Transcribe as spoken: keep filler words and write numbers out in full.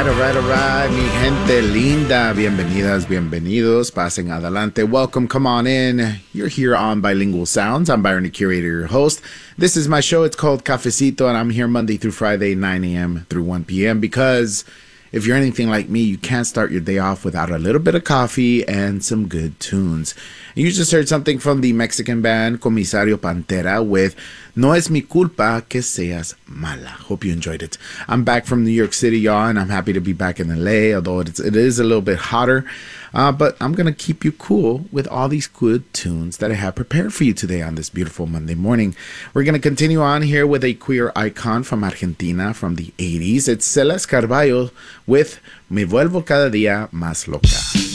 Alright, alright, alright, mi gente linda. Bienvenidas, bienvenidos. Pasen adelante. Welcome, come on in. You're here on Bilingual Sounds. I'm Byron, the curator, your host. This is my show. It's called Cafecito, and I'm here Monday through Friday, nine a.m. through one p.m. because if you're anything like me, you can't start your day off without a little bit of coffee and some good tunes. You just heard something from the Mexican band Comisario Pantera with No Es Mi Culpa Que Seas Mala. Hope you enjoyed it. I'm back from New York City, y'all, and I'm happy to be back in L A, although it's, it is a little bit hotter. Uh, but I'm going to keep you cool with all these good tunes that I have prepared for you today on this beautiful Monday morning. We're going to continue on here with a queer icon from Argentina from the eighties. It's Celeste Carballo with Me Vuelvo Cada Día Más Loca.